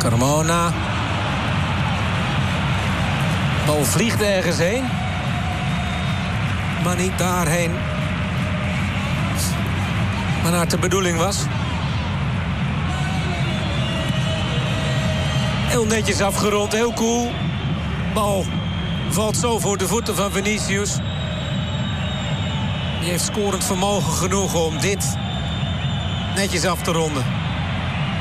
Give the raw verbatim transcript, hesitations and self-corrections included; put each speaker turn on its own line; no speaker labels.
Carmona. Bal vliegt ergens heen. Maar niet daarheen. Maar naar de bedoeling was. Heel netjes afgerond, heel cool. Bal valt zo voor de voeten van Vinicius. Die heeft scorend vermogen genoeg om dit netjes af te ronden.